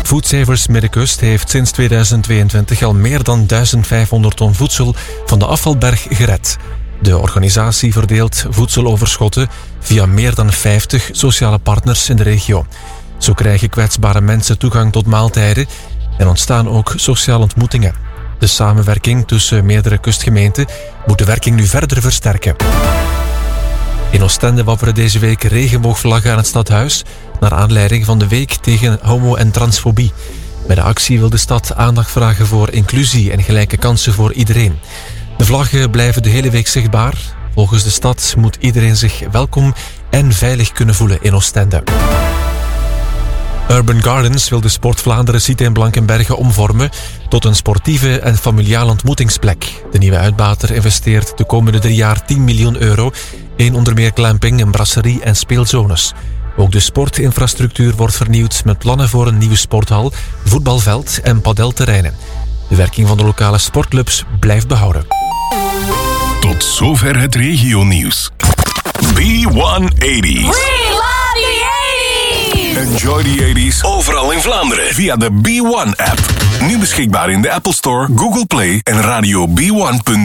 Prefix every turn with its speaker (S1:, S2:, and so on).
S1: Foodsavers Middenkust heeft sinds 2022 al meer dan 1500 ton voedsel van de afvalberg gered. De organisatie verdeelt voedseloverschotten via meer dan 50 sociale partners in de regio. Zo krijgen kwetsbare mensen toegang tot maaltijden en ontstaan ook sociale ontmoetingen. De samenwerking tussen meerdere kustgemeenten moet de werking nu verder versterken. In Oostende wapperen deze week regenboogvlaggen aan het stadhuis naar aanleiding van de week tegen homo- en transfobie. Bij de actie wil de stad aandacht vragen voor inclusie en gelijke kansen voor iedereen. De vlaggen blijven de hele week zichtbaar. Volgens de stad moet iedereen zich welkom en veilig kunnen voelen in Oostende. Urban Gardens wil de Sport Vlaanderen site in Blankenberge omvormen tot een sportieve en familiale ontmoetingsplek. De nieuwe uitbater investeert de komende 3 jaar 10 miljoen euro in onder meer glamping, een brasserie en speelzones. Ook de sportinfrastructuur wordt vernieuwd met plannen voor een nieuwe sporthal, voetbalveld en padelterreinen. De werking van de lokale sportclubs blijft behouden.
S2: Tot zover het regionieuws. B180. Enjoy the 80s overal in Vlaanderen via de B1-app. Nu beschikbaar in de Apple Store, Google Play en radio B1.be.